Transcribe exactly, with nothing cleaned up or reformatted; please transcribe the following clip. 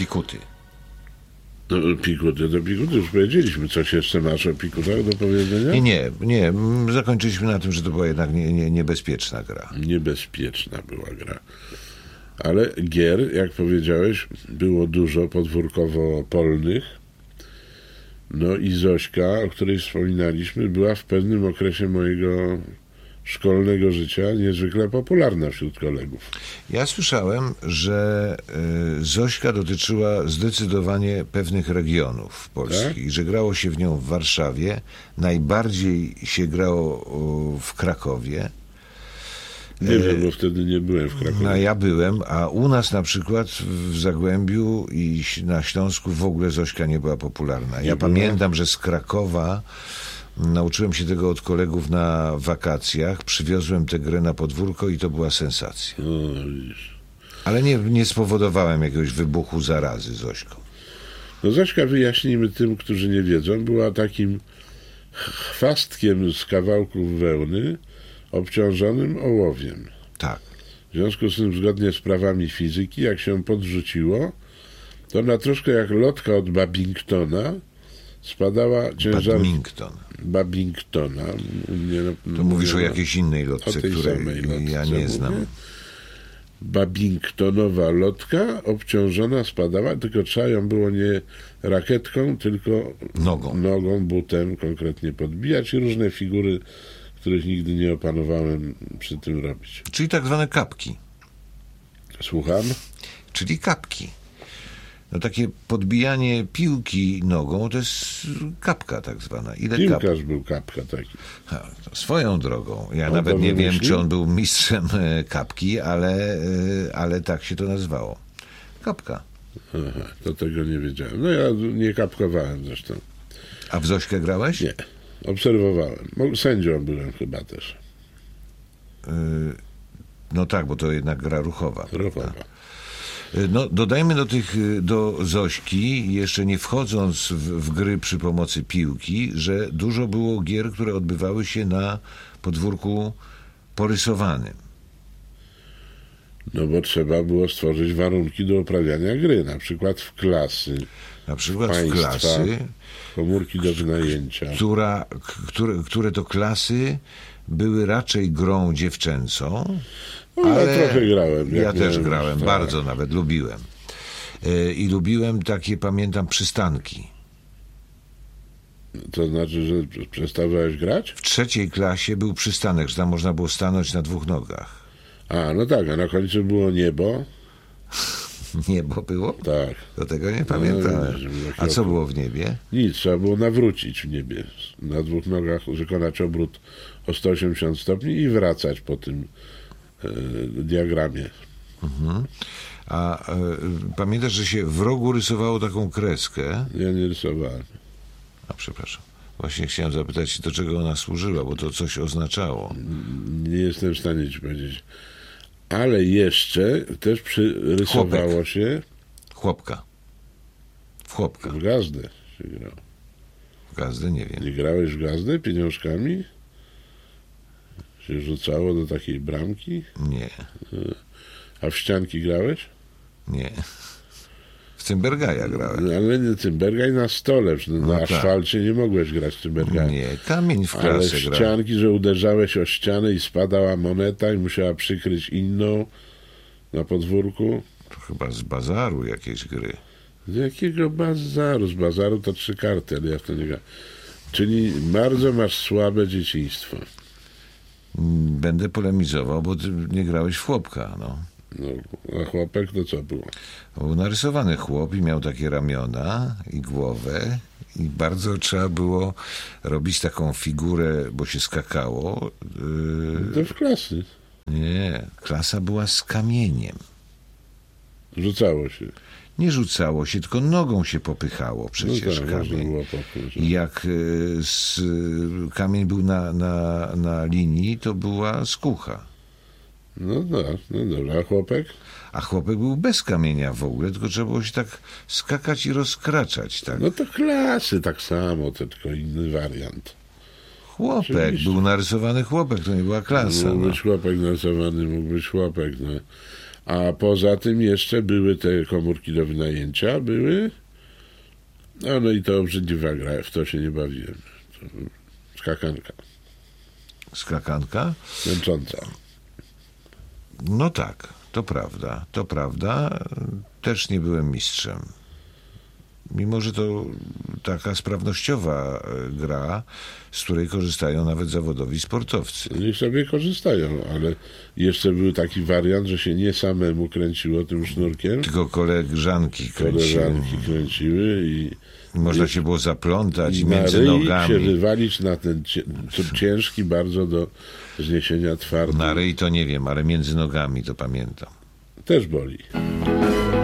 Pikuty. No, pikuty, do pikuty już powiedzieliśmy. Coś jeszcze masz o pikutach do powiedzenia? Nie, nie, nie. Zakończyliśmy na tym, że to była jednak nie, nie, niebezpieczna gra. Niebezpieczna była gra. Ale gier, jak powiedziałeś, było dużo podwórkowo-polnych. No i Zośka, o której wspominaliśmy, była w pewnym okresie mojego szkolnego życia niezwykle popularna wśród kolegów. Ja słyszałem, że y, Zośka dotyczyła zdecydowanie pewnych regionów Polski Tak? i że grało się w nią w Warszawie, najbardziej się grało o, w Krakowie. Nie wiem, bo wtedy nie byłem w Krakowie. No ja byłem, a u nas na przykład w Zagłębiu i na Śląsku w ogóle Zośka nie była popularna. Ja Nie pamiętam, że z Krakowa nauczyłem się tego od kolegów na wakacjach, przywiozłem tę grę na podwórko i to była sensacja. No, widzisz. Ale nie, nie spowodowałem jakiegoś wybuchu zarazy Zośką. No Zośka, wyjaśnijmy tym, którzy nie wiedzą, była takim chwastkiem z kawałków wełny obciążonym ołowiem. Tak. W związku z tym, zgodnie z prawami fizyki, jak się podrzuciło, to ona troszkę jak lotka od Babingtona spadała ciężar... Badminton. Babingtona. Nie, no, To mówisz nie, o no, jakiejś innej lotce, o tej której samej lotce ja nie mówię. znam. Babingtonowa lotka obciążona spadała, tylko trzeba ją było nie rakietką, tylko Nogą. nogą, butem konkretnie podbijać i różne figury, których nigdy nie opanowałem przy tym robić. Czyli tak zwane kapki. Słucham? Czyli kapki. No takie podbijanie piłki nogą to jest kapka tak zwana. Ile kap... Piłkarz był kapka taki. Ha, swoją drogą. Ja On nawet to nie wiem, wymyślił? czy on był mistrzem e, kapki, ale, e, ale tak się to nazywało. Kapka. Aha, to tego nie wiedziałem. No ja nie kapkowałem zresztą. A w Zośkę grałeś? Nie. Obserwowałem. Mo- Sędzią byłem chyba też. Y, no tak, bo to jednak gra ruchowa. Ruchowa. Y, No, dodajmy do tych, y, do Zośki, jeszcze nie wchodząc w, w gry przy pomocy piłki, że dużo było gier, które odbywały się na podwórku porysowanym. No bo trzeba było stworzyć warunki do uprawiania gry. Na przykład w klasy, Na przykład w Państwa. klasy, komórki do wynajęcia. która, k- które, które to klasy były raczej grą dziewczęcą. No, ja trochę grałem. jak Ja też miałem- grałem, tak. bardzo nawet lubiłem. Y, I lubiłem takie, pamiętam, przystanki. To znaczy, że przestawałeś grać? W trzeciej klasie był przystanek, że tam można było stanąć na dwóch nogach. A, no tak, a na końcu było niebo. Niebo było? Tak. Do tego nie pamiętałem. widzisz, było A co chwilę. było w niebie? Nic, trzeba było nawrócić w niebie. Na dwóch nogach wykonać obrót o sto osiemdziesiąt stopni i wracać po tym e, diagramie. A e, pamiętasz, że się w rogu rysowało taką kreskę? Ja nie rysowałem. A przepraszam. Właśnie chciałem zapytać, do czego ona służyła, bo to coś oznaczało. Nie jestem w stanie ci powiedzieć. Ale jeszcze też przyrysowało Chłopek. się Chłopka. W chłopka. w gazdę. Się grało. W gazdę nie wiem. Nie grałeś w gazdę pieniążkami? Się rzucało do takiej bramki? Nie. A w ścianki grałeś? Nie. W Cymbergaja grałem. No, ale nie Cymbergaj na stole. Na No tak. asfalcie nie mogłeś grać Cymbergaj. Nie. Kamień w Ale klasę w grałem. ścianki, że uderzałeś o ścianę i spadała moneta i musiała przykryć inną na podwórku. To chyba z bazaru jakieś gry. Z jakiego bazaru? Z bazaru to trzy karty, ale ja w to nie gram. Czyli bardzo masz słabe dzieciństwo. Będę polemizował, bo ty nie grałeś w chłopka, no. No, a chłopek to co było? Był narysowany chłop i miał takie ramiona i głowę i bardzo trzeba było robić taką figurę, bo się skakało. Yy, To w klasy. nie, klasa była z kamieniem. Rzucało się. Nie rzucało się, tylko nogą się popychało przecież no tak, można kamień. było popchnąć. I jak y, z, kamień był na, na, na linii, to była skucha. No tak, no dobra. A chłopek? A chłopek był bez kamienia w ogóle, tylko trzeba było się tak skakać i rozkraczać. Tak. No to klasy tak samo, to tylko inny wariant. Chłopek, oczywiście. był narysowany chłopek, to nie była klasa. Mógł No. być chłopek narysowany, mógł być chłopek. No. A poza tym jeszcze były te komórki do wynajęcia, były. No, no i to obrzydliwa gra, w to się nie bawiłem. To skakanka. Skakanka? Męcząca. No tak, to prawda, to prawda. Też nie byłem mistrzem. Mimo że to taka sprawnościowa gra, z której korzystają nawet zawodowi sportowcy. Niech sobie korzystają, ale jeszcze był taki wariant, że się nie samemu kręciło tym sznurkiem. Tylko koleżanki kręciły. Koleżanki kręciły i można się było zaplątać i między na ryj nogami. się wywalić na ten cie, ciężki bardzo do zniesienia twardy. Na ryj to nie wiem, ale między nogami to pamiętam. Też boli.